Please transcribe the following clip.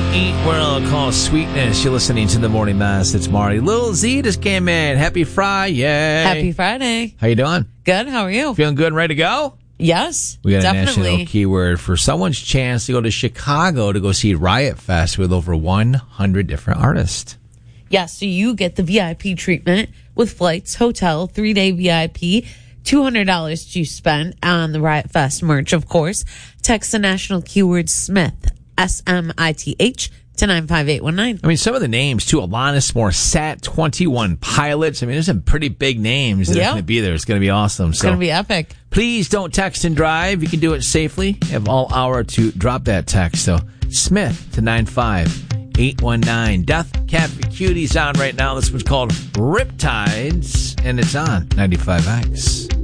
Eat World called Sweetness. You're listening to the Morning Mass. It's Marty. Lil Z just came in. Happy Friday. Happy Friday. How you doing? Good. How are you? Feeling good and ready to go? Yes, We got definitely. a national keyword for someone's chance to go to Chicago to go see Riot Fest with over 100 different artists. Yes, so you get the VIP treatment with flights, hotel, 3-day VIP, $200 to spend on the Riot Fest merch, of course. Text the national keyword SMITH, SMITH, to 95819. I mean, some of the names, too. Alanis Morissette, 21 Pilots. I mean, there's some pretty big names that are going to be there. It's going to be awesome. It's going to be epic. Please don't text and drive. You can do it safely. You have all hour to drop that text. So, Smith to 95819. Death Cafe Cutie's on right now. This one's called Riptides, and it's on 95X.